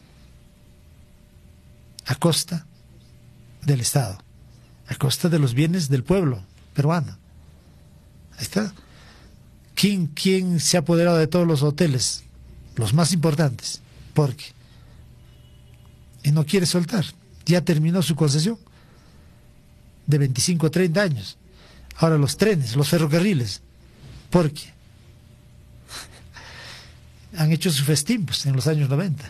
a costa del Estado, a costa de los bienes del pueblo peruano. Ahí está. ¿Quién, quién se ha apoderado de todos los hoteles? Los más importantes. ¿Por qué? Y no quiere soltar. Ya terminó su concesión de veinticinco a treinta años. Ahora los trenes, los ferrocarriles. ¿Por qué? Han hecho su festín pues, en los años noventa.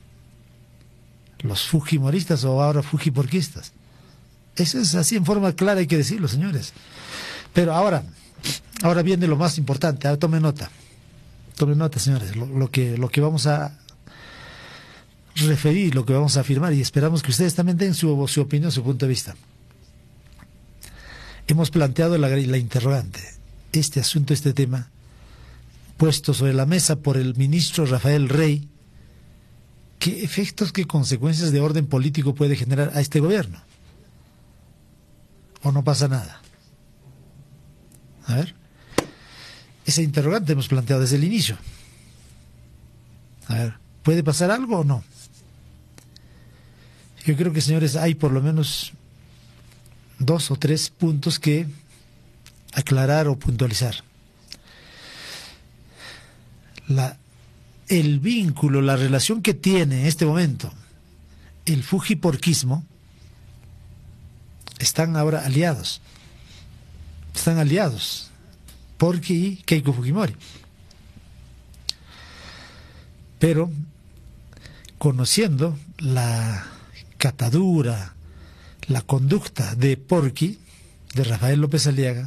Los fujimoristas o ahora fujiporquistas. Eso es así en forma clara, hay que decirlo, señores. Pero ahora, ahora viene lo más importante. Ahora tome nota. Tome nota, señores. Lo, lo que, lo que vamos a referir, lo que vamos a afirmar, y esperamos que ustedes también den su, su opinión, su punto de vista. Hemos planteado la, la interrogante, este asunto, este tema, puesto sobre la mesa por el ministro Rafael Rey, ¿qué efectos, qué consecuencias de orden político puede generar a este gobierno? ¿O no pasa nada? A ver, ese interrogante hemos planteado desde el inicio. A ver, ¿puede pasar algo o no? Yo creo que, señores, hay por lo menos dos o tres puntos que aclarar o puntualizar. La, el vínculo, la relación que tiene en este momento el fujiporquismo están ahora aliados. Están aliados. Porqui y Keiko Fujimori. Pero, conociendo la catadura, la conducta de Porqui, de Rafael López Aliaga,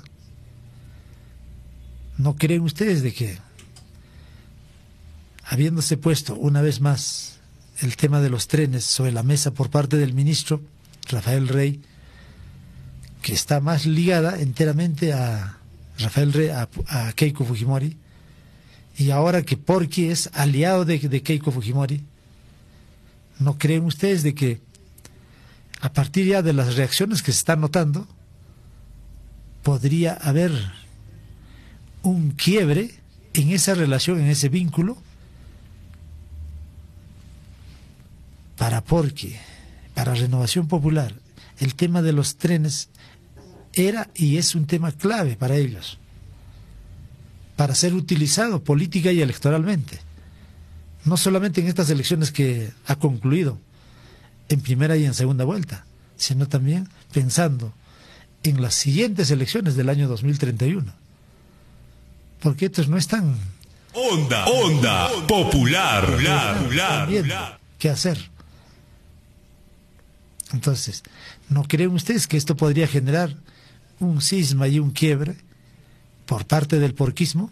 ¿no creen ustedes de que, habiéndose puesto una vez más el tema de los trenes sobre la mesa por parte del ministro Rafael Rey, que está más ligada enteramente a Rafael Rey, a, a Keiko Fujimori, y ahora que Porqui es aliado de, de Keiko Fujimori, ¿no creen ustedes de que a partir ya de las reacciones que se están notando podría haber un quiebre en esa relación, en ese vínculo, para Porqui, para Renovación Popular? El tema de los trenes era y es un tema clave para ellos, para ser utilizado política y electoralmente, no solamente en estas elecciones que ha concluido en primera y en segunda vuelta, sino también pensando en las siguientes elecciones del año dos mil treinta y uno, porque estos no están Onda, onda, popular, popular, popular, popular. ¿Qué hacer? Entonces, ¿no creen ustedes que esto podría generar un cisma y un quiebre por parte del porquismo?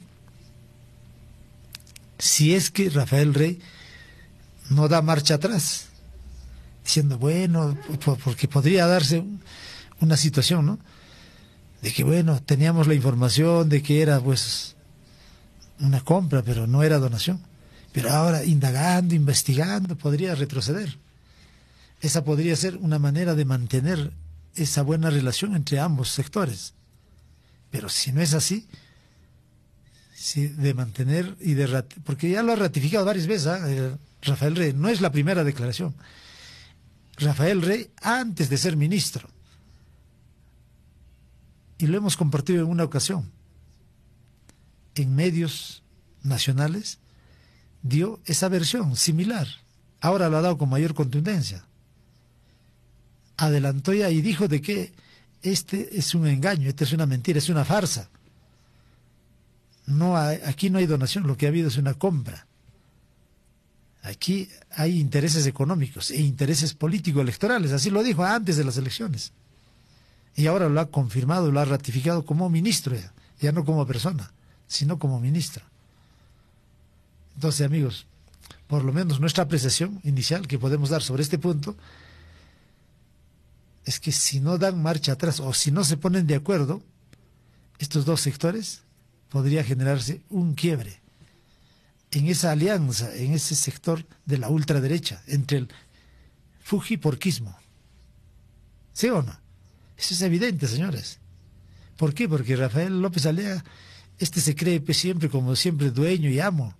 Si es que Rafael Rey no da marcha atrás, diciendo, bueno, porque podría darse una situación, ¿no?, de que, bueno, teníamos la información de que era, pues, una compra, pero no era donación. Pero ahora, indagando, investigando, podría retroceder. Esa podría ser una manera de mantener esa buena relación entre ambos sectores. Pero si no es así, si de mantener y de rat... porque ya lo ha ratificado varias veces, ¿eh? Rafael Rey, no es la primera declaración. Rafael Rey, antes de ser ministro, y lo hemos compartido en una ocasión, en medios nacionales, dio esa versión similar. Ahora lo ha dado con mayor contundencia. Adelantó ya y dijo de que este es un engaño, esta es una mentira, es una farsa. No hay, aquí no hay donación, lo que ha habido es una compra. Aquí hay intereses económicos e intereses político-electorales, así lo dijo antes de las elecciones. Y ahora lo ha confirmado, lo ha ratificado como ministro, ya, ya no como persona, sino como ministro. Entonces, amigos, por lo menos nuestra apreciación inicial que podemos dar sobre este punto es que si no dan marcha atrás o si no se ponen de acuerdo, estos dos sectores, podría generarse un quiebre en esa alianza, en ese sector de la ultraderecha, entre el fujiporquismo. ¿Sí o no? Eso es evidente, señores. ¿Por qué? Porque Rafael López Aliaga, este se cree siempre como siempre dueño y amo.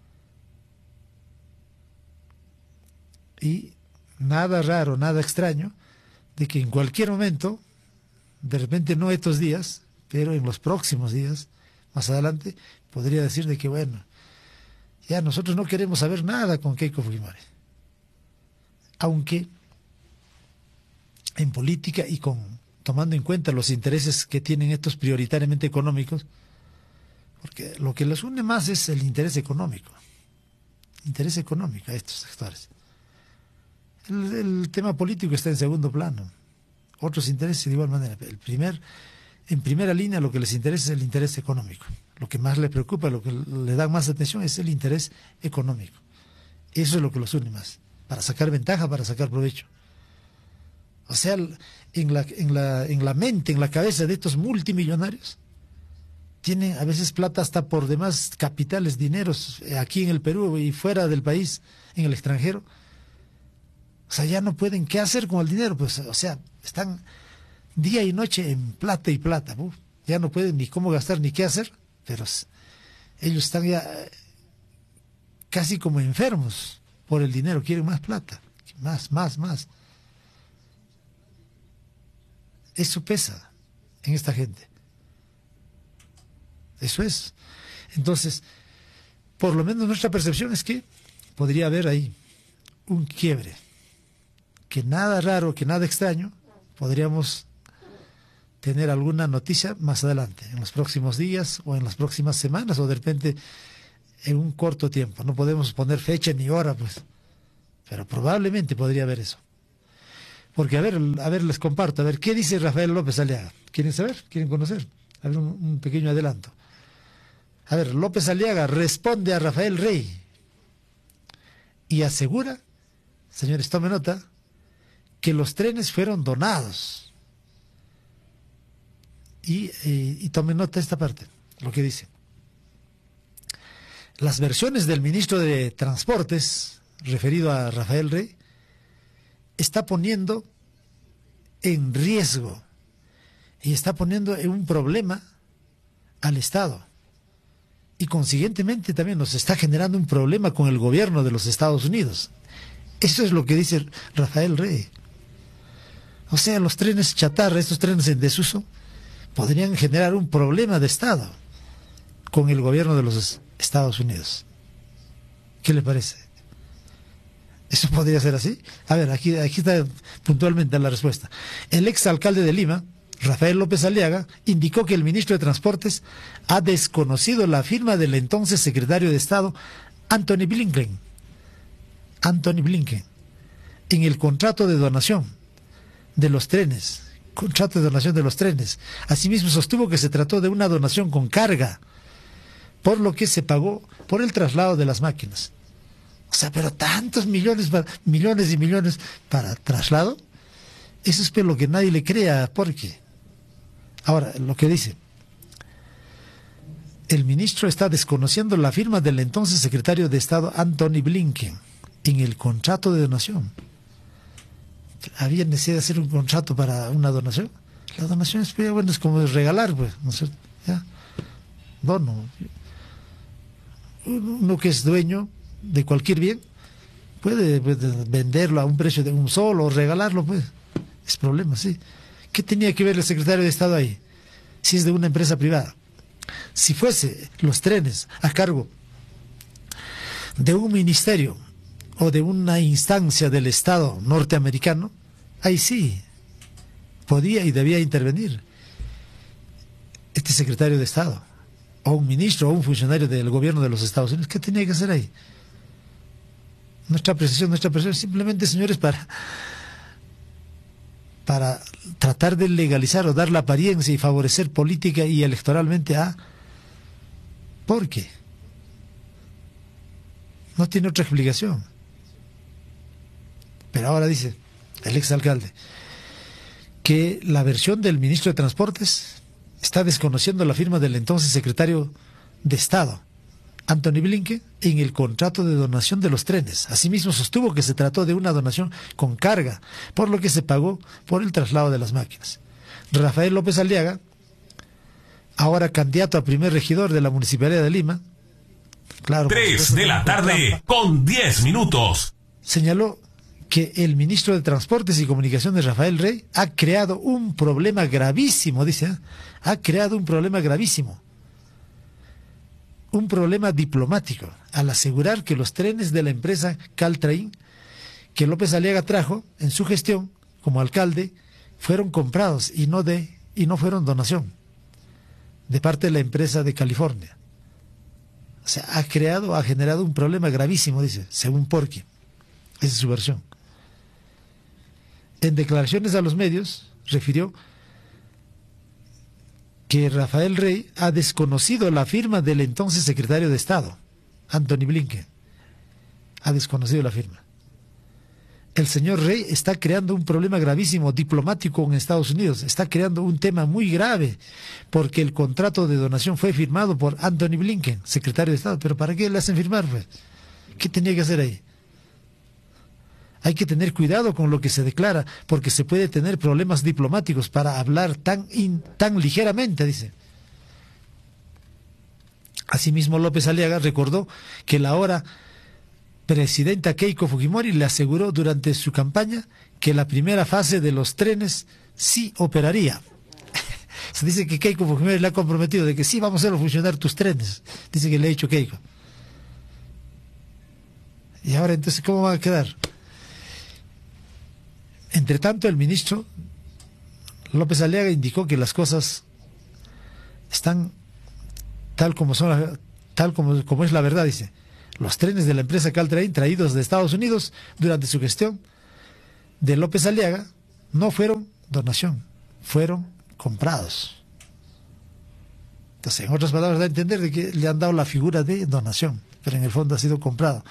Y nada raro, nada extraño, de que en cualquier momento, de repente no estos días, pero en los próximos días, más adelante, podría decir de que, bueno, ya nosotros no queremos saber nada con Keiko Fujimori. Aunque en política y con tomando en cuenta los intereses que tienen estos prioritariamente económicos, porque lo que les une más es el interés económico, interés económico a estos sectores. El, el tema político está en segundo plano, otros intereses de igual manera. El primer, en primera línea lo que les interesa es el interés económico. Lo que más les preocupa, lo que le da más atención es el interés económico. Eso es lo que los une más, para sacar ventaja, para sacar provecho. O sea, en la, en la, en la mente, en la cabeza de estos multimillonarios, tienen a veces plata hasta por demás capitales, dineros, aquí en el Perú y fuera del país, en el extranjero. O sea, ya no pueden, ¿qué hacer con el dinero? Pues, o sea, están día y noche en plata y plata. Uf, ya no pueden ni cómo gastar ni qué hacer, pero ellos están ya casi como enfermos por el dinero, quieren más plata, más, más, más. Eso pesa en esta gente. Eso es. Entonces, por lo menos nuestra percepción es que podría haber ahí un quiebre que nada raro, que nada extraño, podríamos tener alguna noticia más adelante, en los próximos días o en las próximas semanas o de repente en un corto tiempo. No podemos poner fecha ni hora, pues, pero probablemente podría haber eso. Porque, a ver, a ver, les comparto, a ver, ¿qué dice Rafael López Aliaga? ¿Quieren saber? ¿Quieren conocer? A ver, un, un pequeño adelanto. A ver, López Aliaga responde a Rafael Rey y asegura, señores, tome nota, que los trenes fueron donados. Y, eh, y tome nota de esta parte, lo que dice. Las versiones del ministro de Transportes, referido a Rafael Rey, está poniendo en riesgo y está poniendo en un problema al Estado. Y consiguientemente también nos está generando un problema con el gobierno de los Estados Unidos. Eso es lo que dice Rafael Rey. O sea, los trenes chatarra, estos trenes en desuso, podrían generar un problema de Estado con el gobierno de los Estados Unidos. ¿Qué le parece? ¿Eso podría ser así? A ver, aquí, aquí está puntualmente la respuesta. El exalcalde de Lima, Rafael López Aliaga, indicó que el ministro de Transportes ha desconocido la firma del entonces secretario de Estado, Antony Blinken, Antony Blinken, en el contrato de donación de los trenes, contrato de donación de los trenes. Asimismo sostuvo que se trató de una donación con carga, por lo que se pagó por el traslado de las máquinas. O sea, pero tantos millones, millones y millones para traslado, eso es lo que nadie le crea. ¿Por qué? Ahora, lo que dice, el ministro está desconociendo la firma del entonces secretario de Estado Antony Blinken en el contrato de donación. ¿Había necesidad de hacer un contrato para una donación? La donación es, bueno, es como regalar, pues, ¿no es cierto? ¿Ya? Dono. Uno que es dueño de cualquier bien puede, puede venderlo a un precio de un solo o regalarlo, pues. Es problema, sí. ¿Qué tenía que ver el secretario de Estado ahí? Si es de una empresa privada. Si fuese los trenes a cargo de un ministerio o de una instancia del Estado norteamericano, ahí sí podía y debía intervenir este secretario de Estado, o un ministro o un funcionario del gobierno de los Estados Unidos. ¿Qué tenía que hacer ahí? Nuestra apreciación, nuestra apreciación, simplemente, señores, para para tratar de legalizar o dar la apariencia y favorecer política y electoralmente a... ¿Por qué? No tiene otra explicación. Pero ahora dice el exalcalde que la versión del ministro de Transportes está desconociendo la firma del entonces secretario de Estado, Antony Blinken, en el contrato de donación de los trenes. Asimismo sostuvo que se trató de una donación con carga, por lo que se pagó por el traslado de las máquinas. Rafael López Aliaga, ahora candidato a primer regidor de la Municipalidad de Lima, claro, tres de la tarde con diez minutos, señaló que el ministro de Transportes y Comunicaciones, Rafael Rey, ha creado un problema gravísimo, dice, ¿eh? ha creado un problema gravísimo. Un problema diplomático, al asegurar que los trenes de la empresa Caltrain, que López Aliaga trajo en su gestión como alcalde, fueron comprados y no de y no fueron donación de parte de la empresa de California. O sea, ha creado, ha generado un problema gravísimo, dice, según Porqui. Esa es su versión. En declaraciones a los medios, refirió que Rafael Rey ha desconocido la firma del entonces secretario de Estado, Antony Blinken. Ha desconocido la firma. El señor Rey está creando un problema gravísimo diplomático en Estados Unidos. Está creando un tema muy grave, porque el contrato de donación fue firmado por Antony Blinken, secretario de Estado. ¿Pero para qué le hacen firmar, pues? ¿Qué tenía que hacer ahí? Hay que tener cuidado con lo que se declara, porque se puede tener problemas diplomáticos para hablar tan, in, tan ligeramente, dice. Asimismo, López Aliaga recordó que la ahora presidenta Keiko Fujimori le aseguró durante su campaña que la primera fase de los trenes sí operaría. Se dice que Keiko Fujimori le ha comprometido de que sí vamos a hacer funcionar tus trenes. Dice que le ha dicho Keiko. Y ahora entonces, ¿cómo va a quedar? Entre tanto, el ministro López Aliaga indicó que las cosas están tal como son, tal como, como es la verdad, dice. Los trenes de la empresa Caltrain traídos de Estados Unidos durante su gestión de López Aliaga no fueron donación, fueron comprados. Entonces, en otras palabras, da a entender de que le han dado la figura de donación, pero en el fondo ha sido comprado.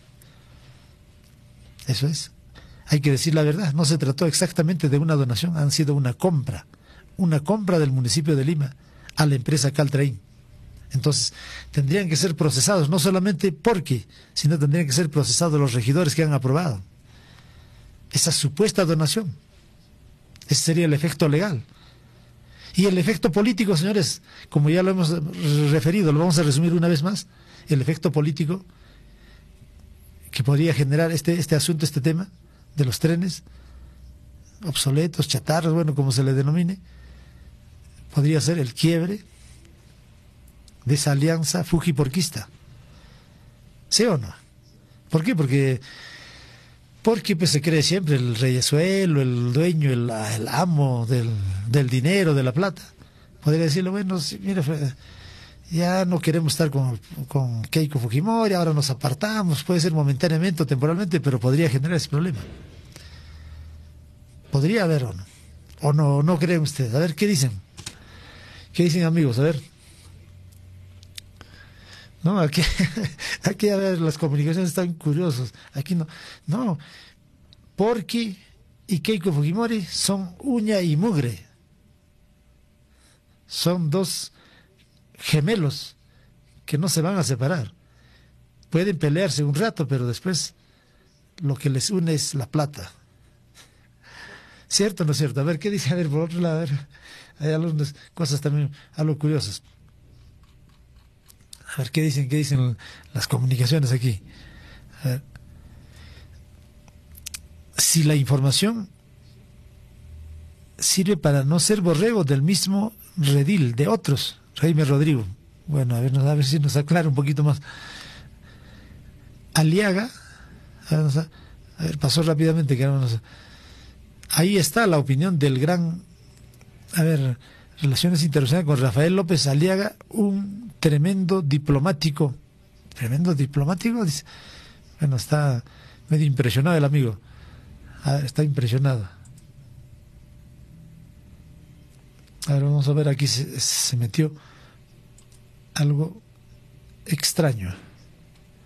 Eso es. Hay que decir la verdad, no se trató exactamente de una donación, han sido una compra, una compra del municipio de Lima a la empresa Caltrain. Entonces, tendrían que ser procesados, no solamente porque, sino tendrían que ser procesados los regidores que han aprobado esa supuesta donación. Ese sería el efecto legal. Y el efecto político, señores, como ya lo hemos referido, lo vamos a resumir una vez más, el efecto político que podría generar este, este asunto, este tema de los trenes obsoletos, chatarros, bueno, como se le denomine, podría ser el quiebre de esa alianza fujiporquista. ¿Sí o no? ¿Por qué? Porque porque pues se cree siempre el reyesuelo, el dueño, el, el amo del, del dinero, de la plata. Podría decirle, bueno, sí, mira, ya no queremos estar con, con Keiko Fujimori, ahora nos apartamos, puede ser momentáneamente o temporalmente, pero podría generar ese problema. ¿Podría haber o no? ¿O no, no creen ustedes? A ver, ¿qué dicen? ¿Qué dicen, amigos? A ver. No, aquí, aquí a ver, las comunicaciones están curiosos. Aquí no. No, Porky y Keiko Fujimori son uña y mugre. Son dos gemelos que no se van a separar. Pueden pelearse un rato, pero después lo que les une es la plata. ¿Cierto o no es cierto? A ver, ¿qué dice? A ver, por otro lado, a ver, hay algunas cosas también algo curiosas. A ver, ¿qué dicen? ¿Qué dicen las comunicaciones aquí? A ver. Si la información sirve para no ser borrego del mismo redil de otros, Jaime Rodrigo. Bueno, a ver, a ver si nos aclara un poquito más. Aliaga, a ver, a ver pasó rápidamente, que no nos... Ahí está la opinión del gran, a ver, Relaciones Internacionales con Rafael López Aliaga, un tremendo diplomático. Tremendo diplomático, dice. Bueno, está medio impresionado el amigo. Ah, está impresionado. A ver, vamos a ver, aquí se, se metió algo extraño.